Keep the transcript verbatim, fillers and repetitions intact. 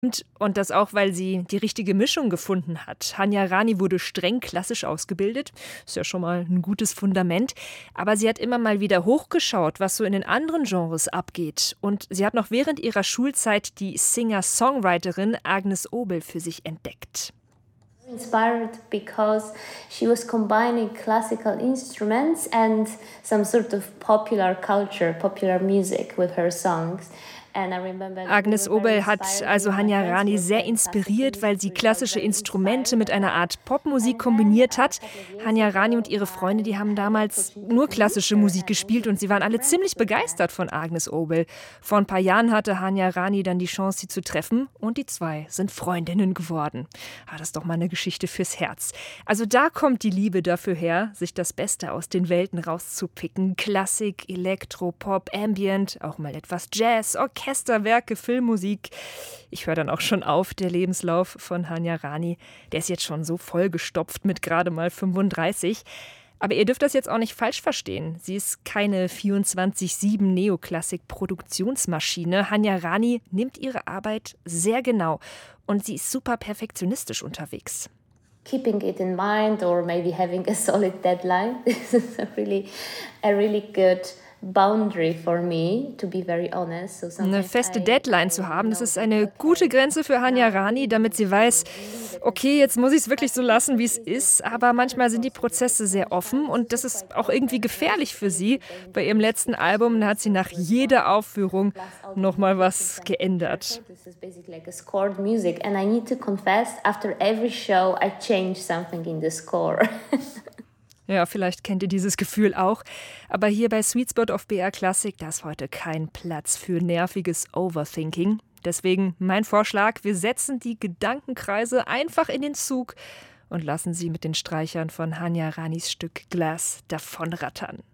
Und das auch, weil sie die richtige Mischung gefunden hat. Hanya Rani wurde streng klassisch ausgebildet. Ist ja schon mal ein gutes Fundament. Aber sie hat immer mal wieder hochgeschaut, was so in den anderen Genres abgeht. Und sie hat noch während ihrer Schulzeit die Singer-Songwriterin Agnes Obel für sich entdeckt. Inspired because she was combining classical instruments and some sort of popular culture, popular music with her songs. Agnes Obel hat also Hanya Rani sehr inspiriert, weil sie klassische Instrumente mit einer Art Popmusik kombiniert hat. Hanya Rani und ihre Freunde, die haben damals nur klassische Musik gespielt und sie waren alle ziemlich begeistert von Agnes Obel. Vor ein paar Jahren hatte Hanya Rani dann die Chance, sie zu treffen und die zwei sind Freundinnen geworden. Ah, das ist doch mal eine Geschichte fürs Herz. Also da kommt die Liebe dafür her, sich das Beste aus den Welten rauszupicken. Klassik, Elektro, Pop, Ambient, auch mal etwas Jazz, Orchester. Orchesterwerke, Filmmusik. Ich höre dann auch schon auf, der Lebenslauf von Hanya Rani. Der ist jetzt schon so vollgestopft mit gerade mal fünfunddreißig. Aber ihr dürft das jetzt auch nicht falsch verstehen. Sie ist keine vierundzwanzig sieben Neoklassik-Produktionsmaschine. Hanya Rani nimmt ihre Arbeit sehr genau und sie ist super perfektionistisch unterwegs. Keeping it in mind or maybe having a solid deadline. This is a really, a really good boundary for me, to be very honest. So eine feste Deadline zu haben, das ist eine gute Grenze für Hanya Rani, damit sie weiß, okay, jetzt muss ich es wirklich so lassen, wie es ist, aber manchmal sind die Prozesse sehr offen und das ist auch irgendwie gefährlich für sie. Bei ihrem letzten Album da hat sie nach jeder Aufführung nochmal was geändert. This is basically like a scored music and I need to confess, after every show I change something in the score. Ja, vielleicht kennt ihr dieses Gefühl auch. Aber hier bei Sweet Spot auf B R Classic, da ist heute kein Platz für nerviges Overthinking. Deswegen mein Vorschlag, wir setzen die Gedankenkreise einfach in den Zug und lassen sie mit den Streichern von Hanya Ranis Stück Glass davonrattern.